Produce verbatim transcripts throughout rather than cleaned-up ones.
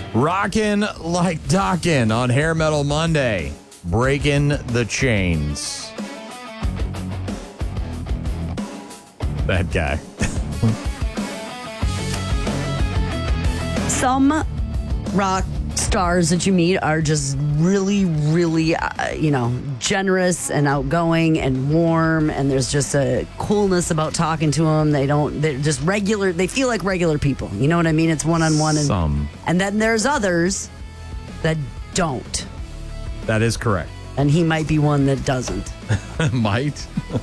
Rockin' like Dockin' on Hair Metal Monday. Breaking the chains. That guy. Some rock stars that you meet are just really, really, uh, you know, generous and outgoing and warm. And there's just a coolness about talking to them. They don't, they're just regular. They feel like regular people. You know what I mean? It's one-on-one. And, Some. And then there's others that don't. That is correct. And he might be one that doesn't. Might.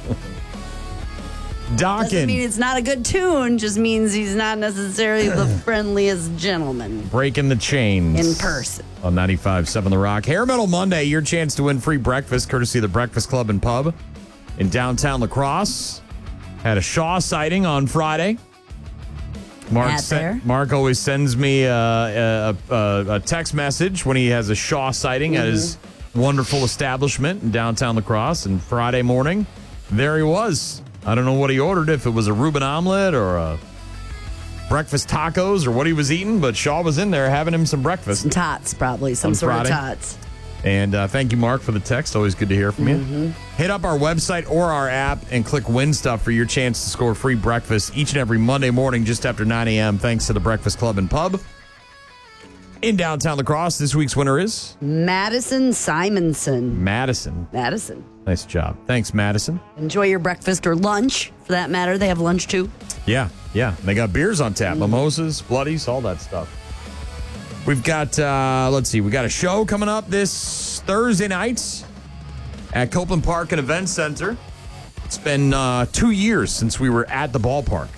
Doesn't Dockin'. mean it's not a good tune. Just means he's not necessarily the friendliest gentleman. Breaking the chains. In person. On ninety-five point seven The Rock. Hair Metal Monday, your chance to win free breakfast courtesy of the Breakfast Club and Pub in downtown La Crosse. Had a Shaw sighting on Friday. Mark, At sen- there. Mark always sends me uh, a, a, a text message when he has a Shaw sighting mm-hmm. at his wonderful establishment in downtown La Crosse. And Friday morning, there he was. I don't know what he ordered, if it was a Reuben omelet or a breakfast tacos or what he was eating, but Shaw was in there having him some breakfast. Some tots, probably. Some On sort Friday. of tots. And uh, thank you, Mark, for the text. Always good to hear from Mm-hmm. you. Hit up our website or our app and click Win Stuff for your chance to score free breakfast each and every Monday morning just after nine a.m. thanks to the Breakfast Club and Pub. In downtown La Crosse, this week's winner is Madison Simonson. Madison. Madison. Nice job. Thanks, Madison. Enjoy your breakfast or lunch, for that matter. They have lunch, too. Yeah, yeah. They got beers on tap. Mimosas, Bloodies, all that stuff. We've got, uh, let's see, we got a show coming up this Thursday night at Copeland Park and Event Center. It's been uh, two years since we were at the ballpark.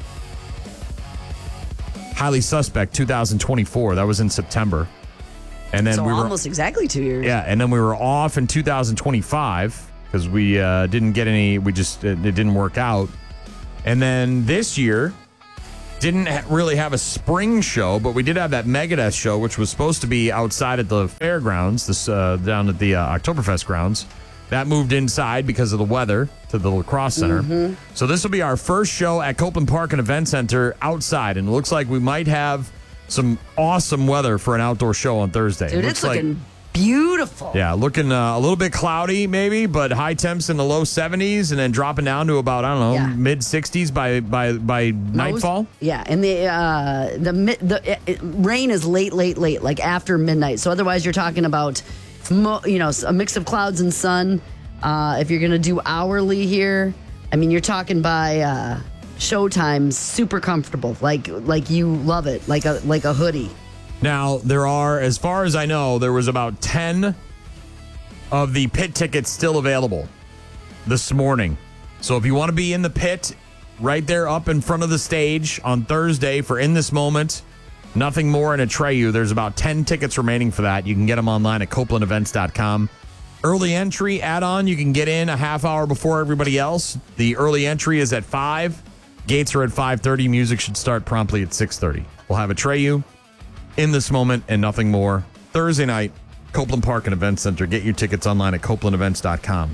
Highly Suspect two thousand twenty-four. That was in September. And then so we were almost exactly two years. Yeah, and then we were off in two thousand twenty-five because we uh, didn't get any, we just, it, it didn't work out. And then this year, didn't ha- really have a spring show, but we did have that Megadeth show, which was supposed to be outside at the fairgrounds, this uh, down at the uh, Oktoberfest grounds. That moved inside because of the weather to the La Crosse Center. Mm-hmm. So this will be our first show at Copeland Park and Event Center outside, and it looks like we might have some awesome weather for an outdoor show on Thursday. Dude, it it's looks looking like, beautiful. yeah, looking uh, a little bit cloudy maybe, but high temps in the low seventies and then dropping down to about, I don't know, Yeah. mid sixties by by by Most- nightfall. Yeah, and the uh, the mi- the it, it, rain is late, late, late, like after midnight. So otherwise, you're talking about, mo- you know, a mix of clouds and sun. Uh, if you're gonna do hourly here, I mean, you're talking by uh, showtime, super comfortable, like like you love it, like a like a hoodie. Now, there are, as far as I know, there was about ten of the pit tickets still available this morning. So if you want to be in the pit right there up in front of the stage on Thursday for In This Moment, Nothing More in Atreyu, there's about ten tickets remaining for that. You can get them online at copeland events dot com. Early entry add-on, you can get in a half hour before everybody else. The early entry is at five. Gates are at five thirty. Music should start promptly at six thirty. We'll have Atreyu, In This Moment, and Nothing More. Thursday night, Copeland Park and Event Center. Get your tickets online at copeland events dot com.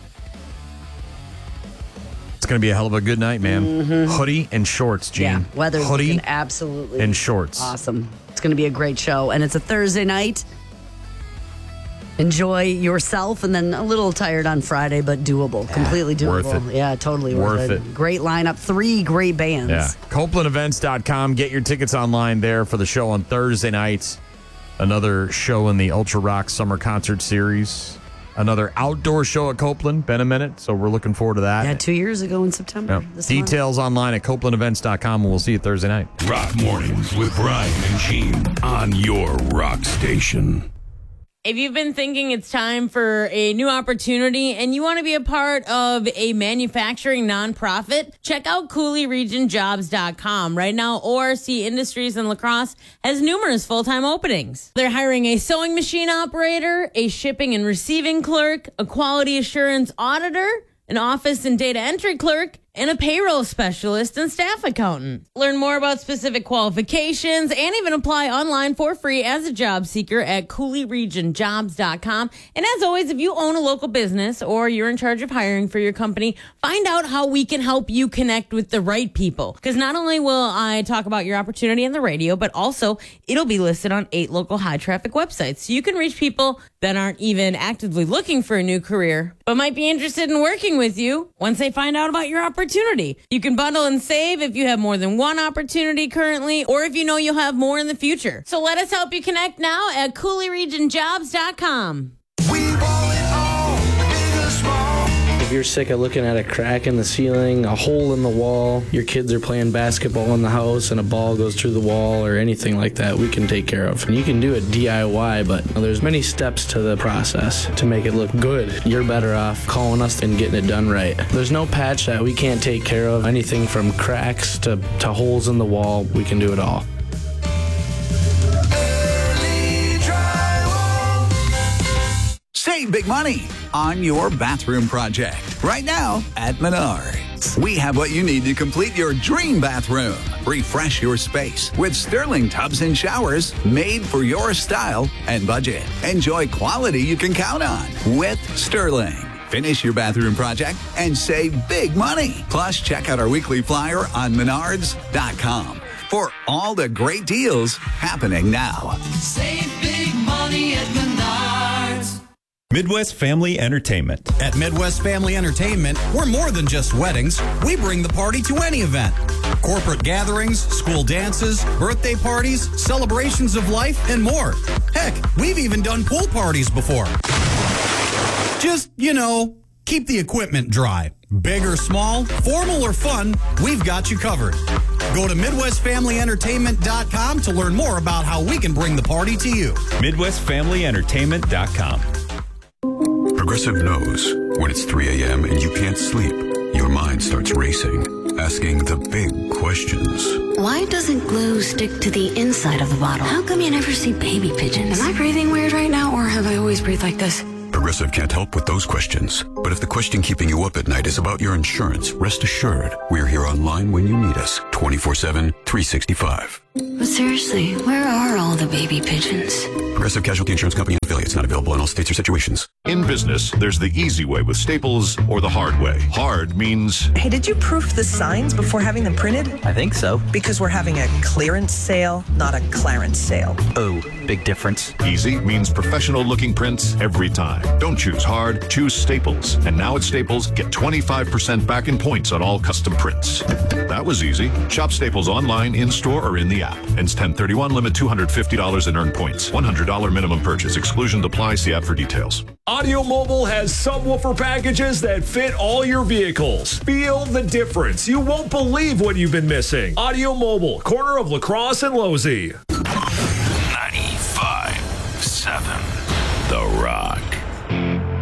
It's going to be a hell of a good night, man. Mm-hmm. Hoodie and shorts, Gene. Yeah, weather's Hoodie looking absolutely and shorts. awesome. It's going to be a great show, and it's a Thursday night. Enjoy yourself, and then a little tired on Friday, but doable. Yeah, completely doable. Worth it. Yeah, totally worth, Worth it. it. Great lineup. Three great bands. Yeah. copeland events dot com. Get your tickets online there for the show on Thursday night. Another show in the Ultra Rock Summer Concert Series. Another outdoor show at Copeland. Been a minute, so we're looking forward to that. Yeah, two years ago in September. Yep. This Details month. online at copeland events dot com, and we'll see you Thursday night. Rock Mornings with Brian and Gene on your rock station. If you've been thinking it's time for a new opportunity and you want to be a part of a manufacturing nonprofit, check out cooley region jobs dot com. Right now, O R C Industries in La Crosse has numerous full-time openings. They're hiring a sewing machine operator, a shipping and receiving clerk, a quality assurance auditor, an office and data entry clerk, and a payroll specialist and staff accountant. Learn more about specific qualifications and even apply online for free as a job seeker at cooley region jobs dot com. And as always, if you own a local business or you're in charge of hiring for your company, find out how we can help you connect with the right people. Because not only will I talk about your opportunity on the radio, but also it'll be listed on eight local high traffic websites. So you can reach people that aren't even actively looking for a new career, but might be interested in working with you once they find out about your opportunity. You can bundle and save if you have more than one opportunity currently, or if you know you'll have more in the future. So let us help you connect now at cooley region jobs dot com. We want it all, big or small. If you're sick of looking at a crack in the ceiling, a hole in the wall, your kids are playing basketball in the house and a ball goes through the wall or anything like that, we can take care of. And you can do it D I Y, but there's many steps to the process to make it look good. You're better off calling us and getting it done right. There's no patch that we can't take care of. Anything from cracks to, to holes in the wall, we can do it all. Save big money on your bathroom project right now at Menards. We have what you need to complete your dream bathroom. Refresh your space with Sterling tubs and showers made for your style and budget. Enjoy quality you can count on with Sterling. Finish your bathroom project and save big money. Plus, check out our weekly flyer on menards dot com for all the great deals happening now. Save big money at Menards. Midwest Family Entertainment. At Midwest Family Entertainment, we're more than just weddings. We bring the party to any event. Corporate gatherings, school dances, birthday parties, celebrations of life, and more. Heck, we've even done pool parties before. Just, you know, keep the equipment dry. Big or small, formal or fun, we've got you covered. Go to midwest family entertainment dot com to learn more about how we can bring the party to you. midwest family entertainment dot com. Progressive knows when it's three a.m. and you can't sleep, your mind starts racing, asking the big questions. Why doesn't glue stick to the inside of the bottle? How come you never see baby pigeons? Am I breathing weird right now, or have I always breathed like this? Progressive can't help with those questions. But if the question keeping you up at night is about your insurance, rest assured, we're here online when you need us, twenty-four seven, three sixty-five. But seriously, where are all the baby pigeons? Progressive Casualty Insurance Company and affiliates, not available in all states or situations. In business, there's the easy way with Staples or the hard way. Hard means... Hey, did you proof the signs before having them printed? I think so. Because we're having a clearance sale, not a clarence sale. Oh, big difference. Easy means professional-looking prints every time. Don't choose hard, choose Staples. And now at Staples, get twenty-five percent back in points on all custom prints. That was easy. Shop Staples online, in-store, or in the app. Ends ten thirty-one, limit two hundred fifty dollars in earned points. one hundred dollars minimum purchase. Exclusion applies. See app for details. Audio Mobile has subwoofer packages that fit all your vehicles. Feel the difference. You won't believe what you've been missing. Audio Mobile, corner of La Crosse and Losey. ninety-five.